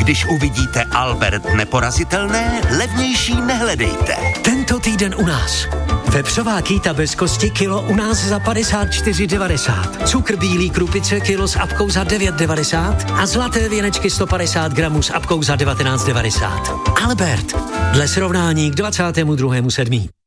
Když uvidíte Albert neporazitelné, levnější nehledejte. Tento týden u nás. Vepřová kýta bez kosti kilo u nás za 54,90. Cukr bílý krupice kilo s apkou za 9,90 a zlaté věnečky 150 gramů s apkou za 19,90. Albert, dle srovnání k 22.7.